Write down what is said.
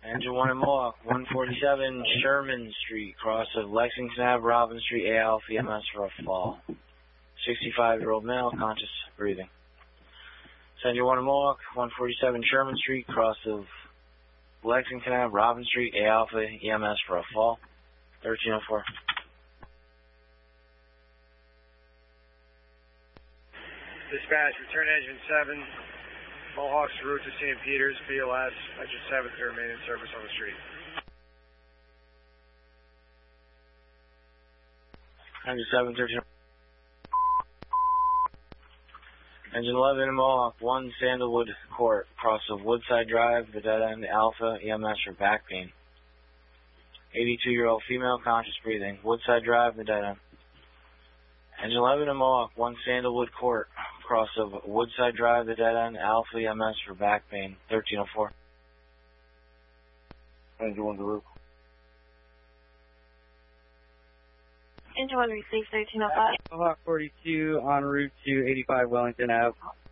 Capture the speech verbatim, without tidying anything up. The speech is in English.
Engine one in Mohawk, one forty-seven Sherman Street, cross of Lexington Avenue, Robin Street, A Alpha E M S for a fall. sixty-five-year-old male, conscious, breathing. Engine one in Mohawk, one forty-seven Sherman Street, cross of Lexington Avenue, Robin Street, A Alpha E M S for a fall. thirteen oh four. Dispatch, return engine seven, Mohawk's route to Saint Peter's, B L S, engine seven to remain in service on the street. Engine seven, thirteen. Engine eleven in Mohawk, one Sandalwood Court, cross of Woodside Drive, the dead end, Alpha, E M S for back pain. eighty-two-year-old female, conscious, breathing. Woodside Drive, the dead end. Engine eleven in Mohawk, one Sandalwood Court, cross of Woodside Drive, the dead end, Alpha E M S for back pain, thirteen oh four. Engine one to roof. Engine one received thirteen oh five. Mohawk forty-two en route to eighty-five Wellington Avenue.